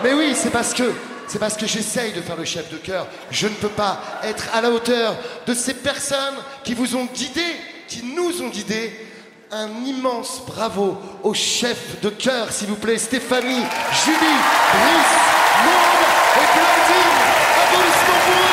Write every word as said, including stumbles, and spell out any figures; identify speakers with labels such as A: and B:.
A: Mais oui, c'est parce que c'est parce que j'essaye de faire le chef de chœur. Je ne peux pas être à la hauteur de ces personnes qui vous ont guidés, qui nous ont guidés. Un immense bravo au chef de chœur, s'il vous plaît, Stéphanie, Julie, Brice, Maud et Claudine. Applaudissements pour eux.